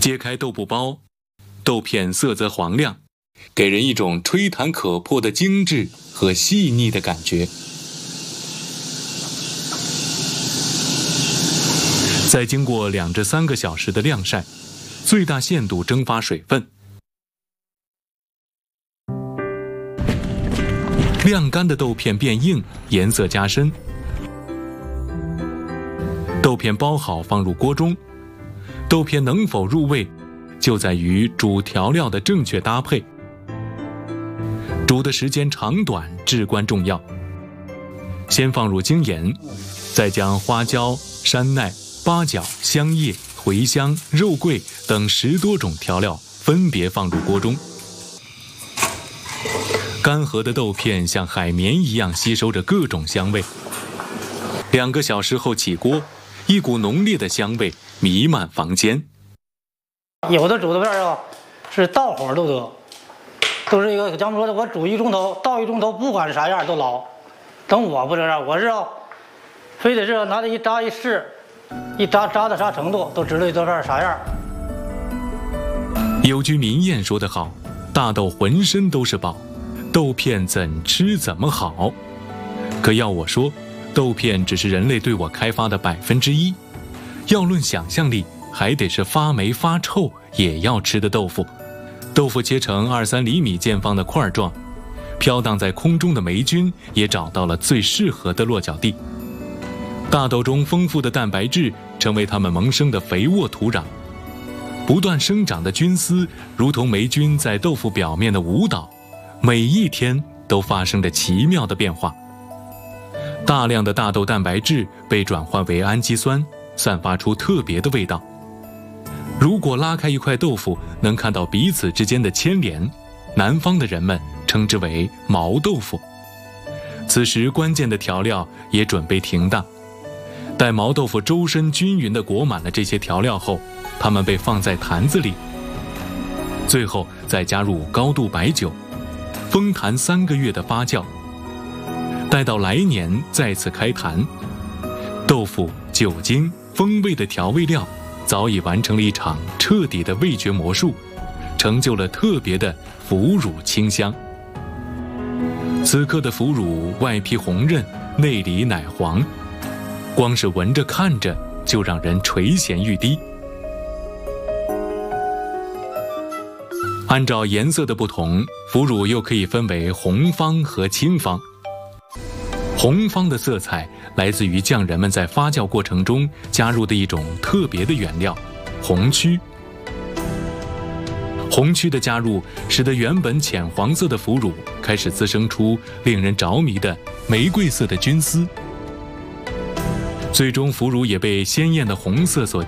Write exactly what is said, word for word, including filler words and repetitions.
揭开豆腐包，豆片色泽黄亮，给人一种吹弹可破的精致和细腻的感觉。再经过两至三个小时的晾晒，最大限度蒸发水分。晾干的豆片变硬，颜色加深。豆片包好放入锅中，豆片能否入味，就在于煮调料的正确搭配。煮的时间长短至关重要。先放入精盐，再将花椒、山奈、八角、香叶、茴香、肉桂等十多种调料分别放入锅中。干涸的豆片像海绵一样吸收着各种香味。两个小时后起锅，一股浓烈的香味弥漫房间。 有的煮豆片啊是倒火都得，都是一个咱们说的，我煮一钟头，倒一钟头，不管是啥样都老。等我不这样，我是啊，非得是拿它一扎一试，一扎扎到啥程度，都知道这豆片啥样。 有句民谚说得好，大豆浑身都是宝，豆片怎吃怎么好。可要我说，豆片只是人类对我开发的百分之一。要论想象力，还得是发霉发臭也要吃的豆腐。豆腐切成二三厘米见方的块状，飘荡在空中的霉菌也找到了最适合的落脚地。大豆中丰富的蛋白质成为它们萌生的肥沃土壤。不断生长的菌丝如同霉菌在豆腐表面的舞蹈，每一天都发生着奇妙的变化。大量的大豆蛋白质被转换为氨基酸，散发出特别的味道。如果拉开一块豆腐，能看到彼此之间的牵连，南方的人们称之为毛豆腐。此时关键的调料也准备停当。待毛豆腐周身均匀地裹满了这些调料后，它们被放在坛子里，最后再加入高度白酒，封坛三个月的发酵。待到来年再次开坛，豆腐、酒精、风味的调味料早已完成了一场彻底的味觉魔术，成就了特别的腐乳清香。此刻的腐乳外皮红润，内里奶黄，光是闻着看着就让人垂涎欲滴。按照颜色的不同，腐乳又可以分为红方和青方。红方的色彩来自于匠人们在发酵过程中加入的一种特别的原料红曲。红曲的加入使得原本浅黄色的腐乳开始滋生出令人着迷的玫瑰色的菌丝，最终腐乳也被鲜艳的红色所